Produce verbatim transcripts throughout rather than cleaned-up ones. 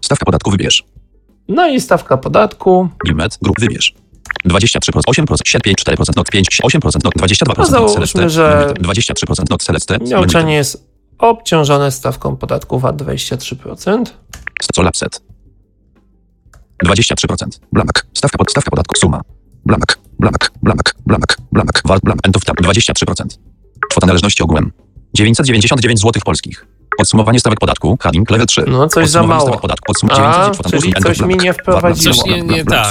Stawka podatku wybierz. No i stawka podatku. Limit, grup wybierz. dwadzieścia trzy procent, osiem procent, pięć, cztery procent, not pięć, osiem procent, not dwadzieścia dwa procent, No not załóżmy, select, że dwadzieścia trzy procent, not select, miałczenie jest obciążone stawką podatku V A T dwadzieścia trzy procent. Solapset. dwadzieścia trzy procent. Blamek. Stawka pod stawka podatku. Suma. Blamek. Blamek. Blamek. Blamek. Blamek. Wart. Blamek. End of tab. dwadzieścia trzy procent. Kwota należności ogółem. dziewięćset dziewięćdziesiąt dziewięć złotych polskich. Podsumowanie stawek podatku. Heading level trzy. No coś za mało. Stawek podatku. Podsum- A, dziewięćset czyli coś mi nie wprowadziło. Coś nie- nie tak.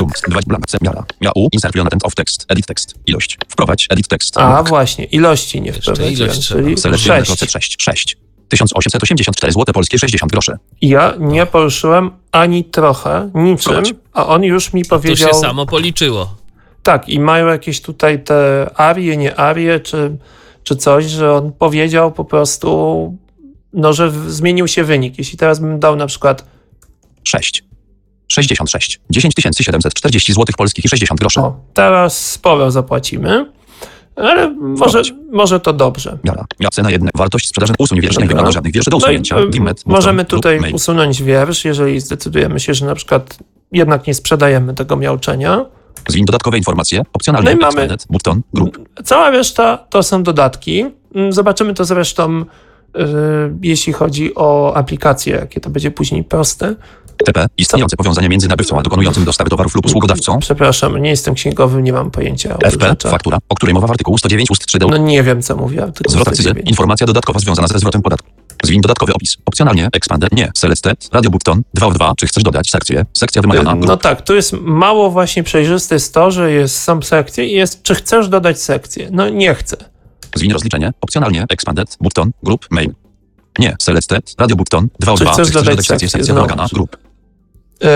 Miał. Insert element of text. Edit text. Ilość. Wprowadź. Edit text. A właśnie, ilości nie Jeszcze wprowadziłem, ilość trzeba. czyli Selekcjoner sześć. sześć. sześć. tysiąc osiemset osiemdziesiąt cztery złote polskie sześćdziesiąt groszy. Ja nie poruszyłem ani trochę, niczym, Prowadź. a on już mi To powiedział... się samo policzyło. Tak, i mają jakieś tutaj te arie, nie arie, czy, czy coś, że on powiedział po prostu, no, że w- zmienił się wynik. Jeśli teraz bym dał na przykład, sześć. sześćdziesiąt sześć. dziesięć tysięcy siedemset czterdzieści złotych polskich i sześćdziesiąt groszy. o, teraz sporo zapłacimy, ale może, może to dobrze. Miara. Miała cena jedna. Wartość sprzedaży. Usuń wiersz. Nie Dobra. wymaga żadnych wierszy do No i, usunięcia. y, Limit. możemy button, tutaj lub mail. usunąć wiersz, jeżeli zdecydujemy się, że na przykład jednak nie sprzedajemy tego miałczenia. Zwiń dodatkowe informacje. Opcjonalnie. No i mamy- Expanded, button. Grup. Cała reszta to są dodatki. Mm, Zobaczymy to zresztą, yy, jeśli chodzi o aplikacje, jakie to będzie później proste. T P. Istniejące powiązanie między nabywcą a dokonującym dostawy towarów lub usługodawcą. Przepraszam, nie jestem księgowym, nie mam pojęcia o tych F P. rzeczach. Faktura, o której mowa w artykułu sto dziewięć ust trzy d. No nie wiem, co mówi artykuł Zwrot sto akcyzy. dziewięć. Informacja dodatkowa związana ze zwrotem podatku. Zwiń dodatkowy opis. Opcjonalnie. Expanded. Nie. Selected. Radio button. dwa w dwa. Czy chcesz dodać sekcję? Sekcja wymagana. No tak, tu jest mało właśnie przejrzyste jest to, że jest, są sekcje i jest, czy chcesz dodać sekcję? No nie chcę. Zwiń rozliczenie. Opcjonalnie. Expanded. Button. Grup. Mail. Nie. Selected. Radio button. dwa w Czy dwa. chcesz Czy chcesz dodać dodać sekcję? sekcję? Sekcja Znowu. wymagana. Grup. Yy,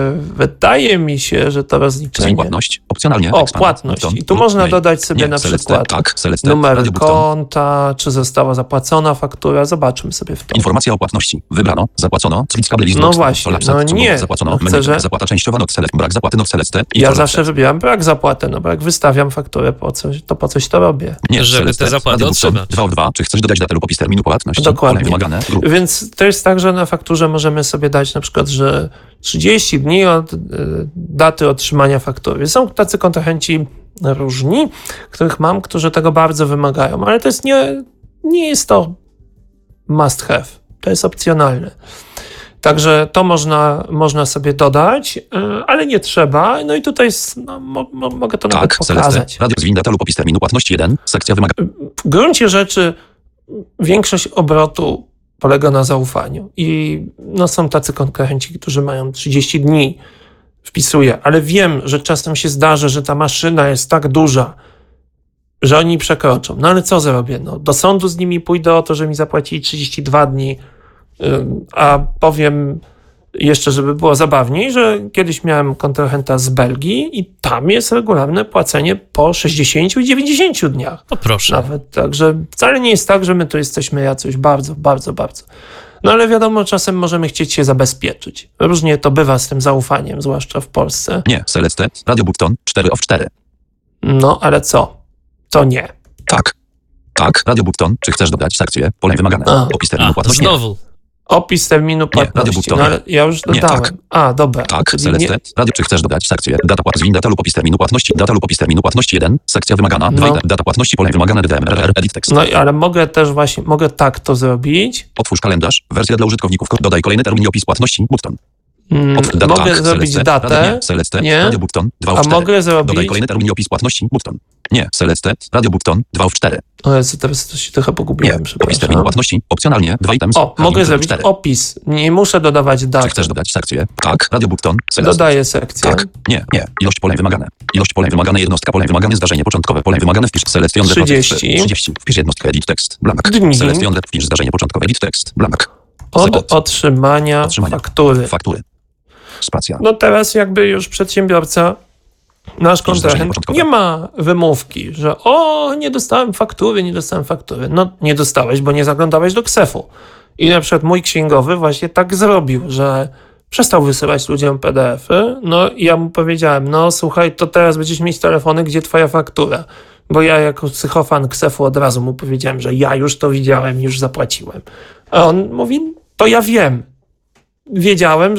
wydaje mi się, że to Zwiń rozliczenie... płatność. Opcjonalnie. O, Expanded, płatność. button, I tu grup, można mail. dodać sobie Nie. na Selected. przykład Tak. Selected. numer Radio button. konta, czy została zapłacona faktura. Zobaczmy sobie w to. Informacja o płatności. Wybrano. Zapłacono. Click list. No box, właśnie, collapse, no co nie. było Zapłacono. No chcę, Menu. że- Zapłata częściowa. Not select. Brak zapłaty. Not selected. Ja Informacja. zawsze wybieram brak zapłaty, no bo jak wystawiam fakturę po coś, to po coś to robię. Nie, Żeby selected. te zapłaty Radio button. otrzymać. dwa w dwa. Czy chcesz dodać datę lub opis terminu płatności? Dokładnie. Pole wymagane. Grup. Więc to jest tak, że na fakturze możemy sobie dać na przykład, że trzydzieści dni od y, daty otrzymania faktury. Są tacy kontrahenci różni, których mam, którzy tego bardzo wymagają, ale to jest nie, nie jest to must have. To jest opcjonalne. Także to można, można sobie dodać, y, ale nie trzeba. No i tutaj jest, no, mo, mo, mogę to nawet Tak, selected. pokazać. Radio zwiń data lub opis terminu płatności jeden. Sekcja wymaga. W gruncie rzeczy większość obrotu polega na zaufaniu i no, są tacy konkurenci, którzy mają trzydzieści dni, wpisuję, ale wiem, że czasem się zdarzy, że ta maszyna jest tak duża, że oni przekroczą. No ale co zrobię? No, do sądu z nimi pójdę o to, że mi zapłacili trzydzieści dwa dni, ym, a powiem jeszcze, żeby było zabawniej, że kiedyś miałem kontrahenta z Belgii i tam jest regularne płacenie po sześćdziesięciu i dziewięćdziesięciu dniach. No proszę. Nawet, także wcale nie jest tak, że my tu jesteśmy jacyś bardzo, bardzo, bardzo. No ale wiadomo, czasem możemy chcieć się zabezpieczyć. Różnie to bywa z tym zaufaniem, zwłaszcza w Polsce. Nie, selected. Radio button. cztery of cztery. No, ale co? To nie. Tak. Tak. Radio button. Czy chcesz dodać sekcję? Pole wymagane. A. Opis terminu A, płatności. Nie. znowu. Opis terminu radio płatności. button. No ale ja już Nie, dodałem. tak. A, dobra. Tak, Czyli nie, selected. Radio, czy chcesz dodać sekcję? Data płat, zwiń data lub opis terminu płatności. Data lub opis terminu płatności jeden. Sekcja wymagana. No. dwa. Data płatności, pole wymagane. D D M R R. Edit text. no ale mogę też właśnie, mogę tak to zrobić. Otwórz kalendarz. Wersja dla użytkowników. Dodaj kolejny termin i opis płatności. Button. Mm, Otw- data, mogę tak, zrobić selected. datę. Radio, nie, selected. Nie. Radio button. dwa A of cztery. mogę Dodaj zrobić... kolejny termin i opis płatności. Button. Nie, selected. Radio button. dwa w cztery. O Jezu, teraz to się trochę Nie, pogubiłem, opis terminu przepraszam. płatności. Opcjonalnie. dwa items. O, Heading mogę level zrobić cztery. opis. Nie muszę dodawać Czy daty. chcesz dodać sekcję? Tak. Radio button. Selected. Dodaję sekcję. Tak. Nie, nie. Ilość polem wymagane. Ilość polem wymagane. Jednostka polem wymagane. Zdarzenie początkowe. Polem wymagane. Wpisz selekcjon. trzydzieści. trzydzieści. Wpisz jednostkę. Edit text. Blamek. Dni. Selekcjon. Wpisz zdarzenie początkowe. Edit text. Blamek. Od Od. otrzymania, Otrzymania. faktury. Faktury. Spacja. No teraz jakby już przedsiębiorca, nasz zdarzenie kontrahent początkowe. nie ma wymówki, że o, nie dostałem faktury, nie dostałem faktury. No nie dostałeś, bo nie zaglądałeś do ksefu. I na przykład mój księgowy właśnie tak zrobił, że przestał wysyłać ludziom P D F-y, no i ja mu powiedziałem, no słuchaj, to teraz będziesz mieć telefony, gdzie twoja faktura? Bo ja jako psychofan ksefu od razu mu powiedziałem, że ja już to widziałem, już zapłaciłem. A on mówi, to ja wiem. Wiedziałem,